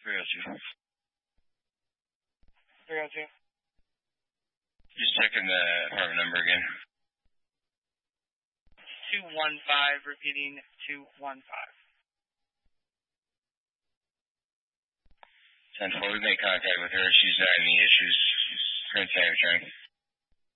302. 302. Just checking the apartment number again. 215, repeating 215. 10-4, we made contact with her. She's not any issues. She's current sanitary.